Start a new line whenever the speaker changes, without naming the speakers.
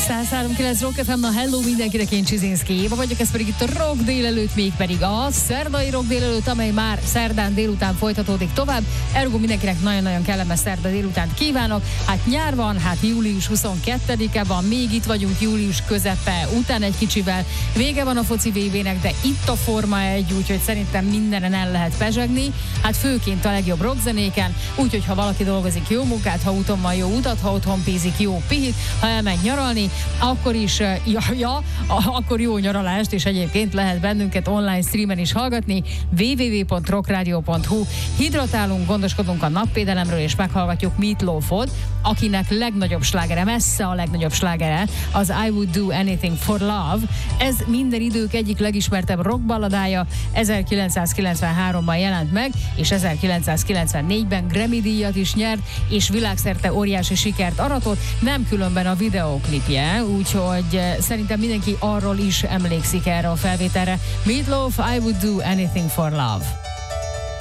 103.9 Rock FM, na hello mindenkinek, én Csizinszki Éva vagyok, ez pedig itt a Rock délelőtt, mégpedig a szerdai Rock délelőtt, amely már szerdán délután folytatódik tovább. Ergo mindenkinek nagyon-nagyon kellemes szerda délutánt kívánok. Hát nyár van, hát július 22-e van, még itt vagyunk július közepe után egy kicsivel. Vége van a foci VB-nek, de itt a Forma 1, úgyhogy szerintem mindenen el lehet pezsegni. Hát főként a legjobb rockzenéken, úgyhogy ha valaki dolgozik, jó munkát, ha úton van, jó utat, ha otthon pízik, jó pihit, ha elmegy nyaralni, akkor is, akkor jó nyaralást, és egyébként lehet bennünket online streamen is hallgatni, www.rockradio.hu. Hidratálunk, gondoskodunk a napvédelemről, és meghallgatjuk Meat Loafot, akinek legnagyobb slágere, messze a legnagyobb slágere, az I Would Do Anything for Love. Ez minden idők egyik legismertebb rockballadája, 1993-ban jelent meg, és 1994-ben Grammy-díjat is nyert, és világszerte óriási sikert aratott, nem különben a videóklipje, úgyhogy szerintem mindenki arról is emlékszik erre a felvételre. Meat Loaf, I Would Do Anything for Love.